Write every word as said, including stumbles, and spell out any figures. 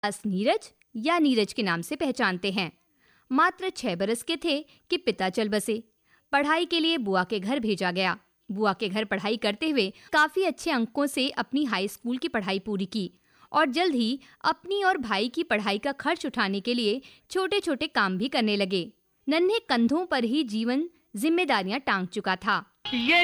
दास नीरज या नीरज के नाम से पहचानते हैं। मात्र छह बरस के थे कि पिता चल बसे। पढ़ाई के लिए बुआ के घर भेजा गया। बुआ के घर पढ़ाई करते हुए काफी अच्छे अंकों से अपनी हाई स्कूल की पढ़ाई पूरी की और जल्द ही अपनी और भाई की पढ़ाई का खर्च उठाने के लिए छोटे छोटे काम भी करने लगे। नन्हे कंधों पर ही जीवन जिम्मेदारियां टांग चुका था। ये